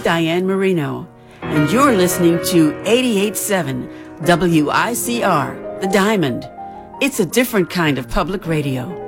Diane Marino, and you're listening to 88.7 WICR, The Diamond. It's a different kind of public radio.